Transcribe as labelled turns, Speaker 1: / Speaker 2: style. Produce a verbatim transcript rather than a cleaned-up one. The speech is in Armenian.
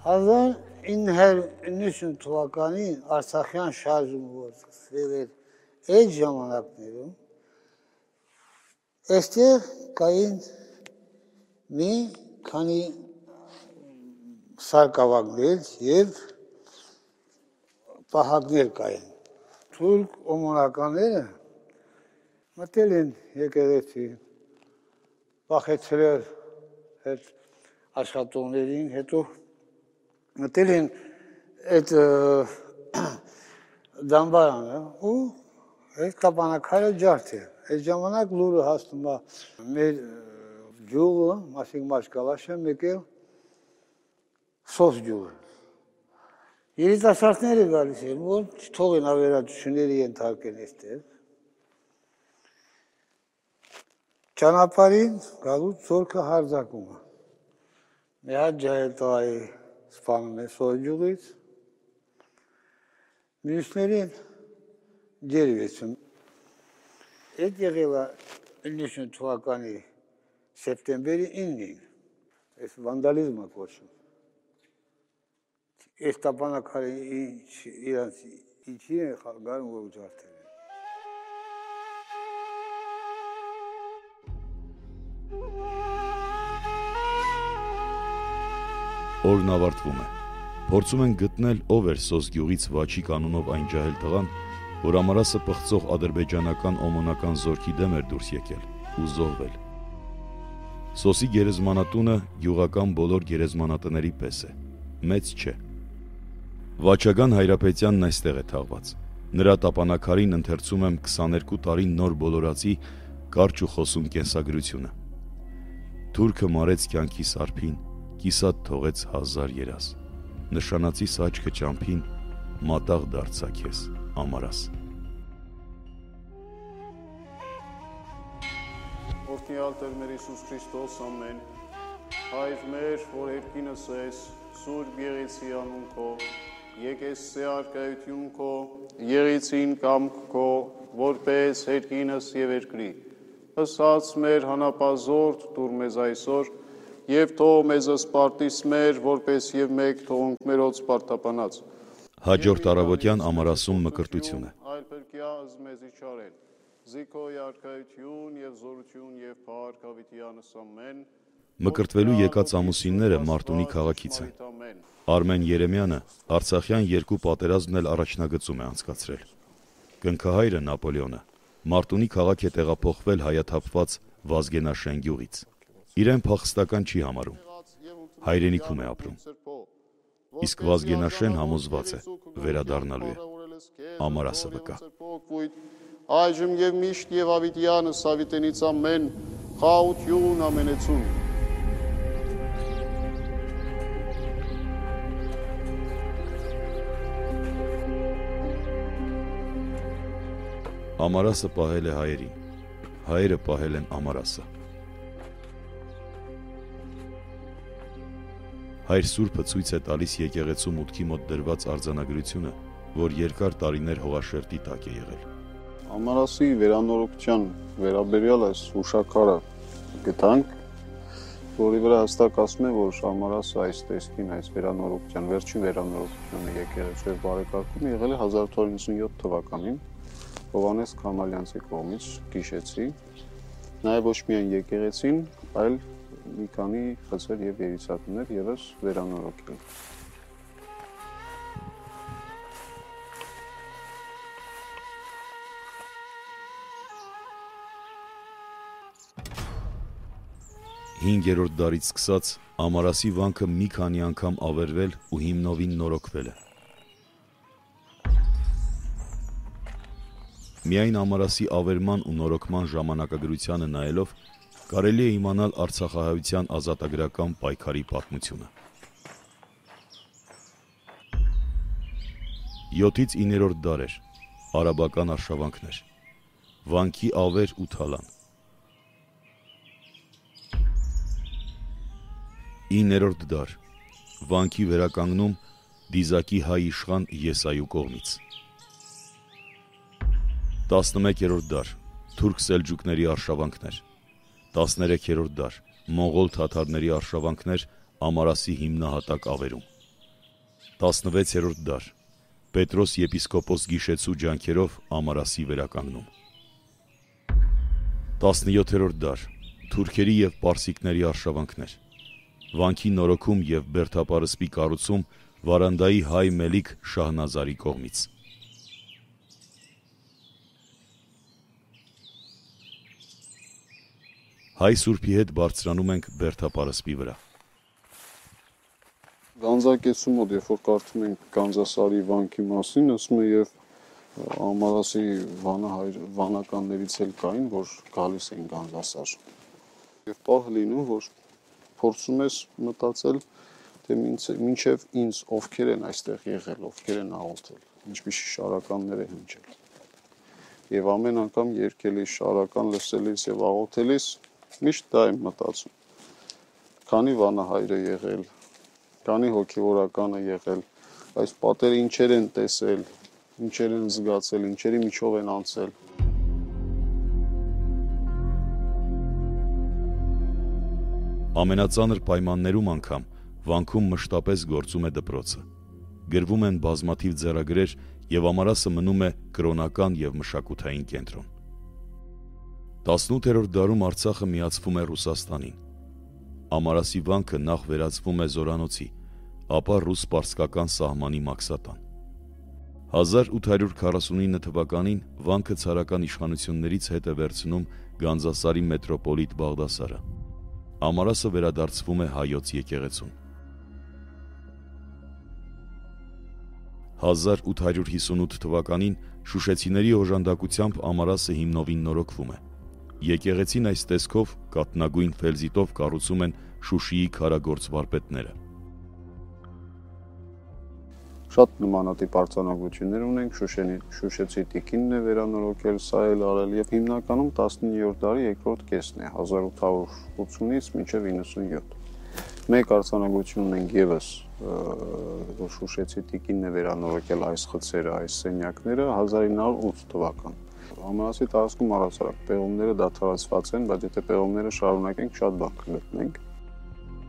Speaker 1: հազար ինը հարյուր իննսուն թվականին Արցախյան շարժումը որ սկսվել էր այդ ժամանակներում այստեղ կային մի քանի սարկավագներ եւ պահակներ կային։ Թուրք օմոնականները մտել են եկեղեցի, վախեցրել այդ աշխատողներին, հետո մտել են այդ դամբարանը ու այդ կապանակարը ջարդել։ Այդ ժամանակ լուրը հասնում է մեր ջուղը, մասիկ մաշկալաշը, մեկ էլ սոս ջուղը։ Երիտասարդները գալիս են, որ չթողեն ավերածությունների ենթարկեն այստեղ։ Ճանապարհին գալուց զորքը հարձակում է։ Մի հատ ջահելտղայի սպանում է սոս ջուղից, մյուսներին ջերվեցում։ Այդ եղել է իննսուն թվականի սեպտեմբերի իննին, այս վանդալիզմը կոչում։ Այս տապանակարը իրանց ինչի են խալգարում, որ ջարդել են։
Speaker 2: Օրն ավարտվում է։ Փորձում են գտնել ով էր Սոս գյուղից Վաչիկ անունով այն ջահել տղան, որ Ամարասը պղծող ադրբեջանական օմոնական զորքի դեմ էր դուրս եկել ու զոհվել։ Սոսի գերեզմանատունը գյուղական բոլոր գերեզմանատների պես է, մեծ չէ։ Վաչագան Հայրապետյանն այստեղ է թաղված։ Նրա տապանակարին ընթերցում եմ քսաներկու տարի նոր բոլորացի կարճ ու խոսուն կենսագրությունը։ Թուրքը մարեց կյանքի սարփին, կիսատ թողեց հազար երազ։ Նշանացի սաճկը ճամփին, մատաղ դարձա քեզ, Ամարաս։
Speaker 3: Օրհնյալ Տեր մեր Հիսուս Քրիստոս ամեն, Հայր մեր, որ երկինս ես, Սուրբ Եղեցի անուն քո, եկես սե արկայություն քո, եղեցին կամք քո, որպես երկինս եւ երկրի։ Ըսած մեր հանապազորդ դուր մեզ այսօր, եւ թող մեզ սպարտիս մեր, որպես եւ մեկ թողունք մերոց սպարտապանած։
Speaker 2: Հաջորդ առավոտյան Ամարասում մկրտություն է։
Speaker 3: Այլ փրկյա մեզի չարել։ Զիքոյ արկայություն եւ զորություն եւ փառք հավիտյանս ամեն։
Speaker 2: Մկրտվելու եկած ամուսինները Մարտունի քաղաքից են։ Արմեն Երեմյանը Արցախյան երկու պատերազմն էլ առաջնագծում է անցկացրել։ Կնքահայրը Նապոլեոնը Մարտունի քաղաք է տեղափոխվել հայաթափված Վազգենաշեն գյուղից։ Իրեն փախստական չի համարում։ Հայրենիքում է ապրում։ Իսկ Վազգենաշեն համոզված է վերադառնալու է։ Ամարասը վկա։
Speaker 3: Այժմ եւ միշտ եւ ավիտյանս ավիտենից ամեն խաղություն ամենեցուն։
Speaker 2: Ամարասը պահել է հայերին, հայերը պահել են Ամարասը։ Հայր Սուրբը ցույց է տալիս եկեղեցու մուտքի մոտ դրված արձանագրությունը, որ երկար տարիներ հողաշերտի տակ է եղել։
Speaker 3: Ամարասի վերանորոգության վերաբերյալ այս հուշաքարը գտանք, որի վրա հստակ ասում է, որ Ամարասը այս տեսքին, այս վերանորոգության, վերջին վերանորոգությունը եկեղեցու բարեկարգում եղել է հազար ութ հարյուր նվաթ թվականին Հովհաննես Քամալյանցի կողմից Գիշեցի, նաև ոչ միայն եկեղեցին, այլ մի քանի խցեր եւ երիտասարդներ եւս վերանորոգել։
Speaker 2: Հինգերորդ դարից սկսած Ամարասի վանքը մի քանի անգամ ավերվել ու հիմնովին նորոգվել է։ Միայն Ամարասի ավերման ու նորոգման ժամանակագրությանը նայելով կարելի է իմանալ արցախահայության ազատագրական պայքարի պատմությունը։ յոթից իններորդ դար էր, արաբական արշավանքներ, վանքի ավեր ու թալան։ իններորդ դար, վանքի վերականգնում դիզակի հայ իշխան Եսայու կողմից։ տասնմեկերորդ դար, թուրք սելջուկների արշավանքներ։ տասներեքերորդ դար, մոնղոլ թաթարների արշավանքներ Ամարասի հիմնահատակ ավերում։ տասնվեցերորդ դար Պետրոս եպիսկոպոս Գիշեցու ջանքերով Ամարասի վերականգնում։ տասնյոթերորդ դար Թուրքերի և պարսիկների արշավանքներ, վանքի նորոգում և բերդապարսպի կառուցում Վարանդայի հայ Մելիք Շահնազարի կողմից։ Հայ Սուրբի հետ բարձրանում ենք բերդապարսպի վրա։
Speaker 3: Գանձակեցու մոտ, երբ որ կարդում ենք Գանձասարի վանքի մասին, ասում է և Ամարասի վանականներից էլ կային, որ գալիս էին Գանձասար։ Եվ պահը լինում, որ փորձում ես մտածել, թե մինչև ինձ ովքեր են այստեղ եղել, ովքեր են աղոթել, ինչպիսի շարականներ են հնչել։ Եվ ամեն անգամ երգելիս, շարական լսելիս և աղոթելիս միշտ դա եմ մտածում։ Քանի վանահայր է եղել, քանի հոգևորական է եղել, այս պատերը ինչեր են տեսել, ինչեր են զգացել, ինչերի միջով են անցել։
Speaker 2: Ամենածանր պայմաններում անգամ վանքում մշտապես գործում է դպրոցը։ Գրվում են բազմաթիվ ձեռագրեր և Ամարասը մնում է կրոնական և մշակութային կենտրոն։ տասնութերորդ դարում Արցախը միացվում է Ռուսաստանին։ Ամարասի վանքը նախ վերածվում է զորանոցի, ապա ռուս-պարսկական սահմանի մաքսատան։ հազար ութ հարյուր քառասունինը թվականին վանքը ցարական իշխանություններից հետ է վերցնում Գանձասարի մետրոպոլիտ Բաղդասարը։ Ամարասը վերադարձվում է հայոց եկեղեցուն։ հազար ութ հարյուր հիսունութ թվականին շուշեցիների օժանդակությամբ Ամարասը հիմնովին նորոգվում է։ Եկեղեցին այս տեսքով կաթնագույն ֆելզիտով կառուցում են Շուշիի քարագործ վարպետները։
Speaker 3: Շատ նմանատիպ արձանագրություններ ունենք, Շուշեցի տիկինն է վերանորոգել, սա էլ արել և հիմնականում տասնիններորդ դարի երկրորդ կեսն է, հազար ութ հարյուր ութսունից մինչև իննսունյոթ։ Մեկ արձանագրություն ունենք ևս, որ Շուշեցի տիկինն է վերանորոգել այս խցերը, այս սենյակները հազար ինը հարյուր ութ թվական։ Ամարասի տարածքում առհասարակ պեղումները դադարեցված են, բայց եթե պեղումները շարունակենք, շատ բան կգտնենք։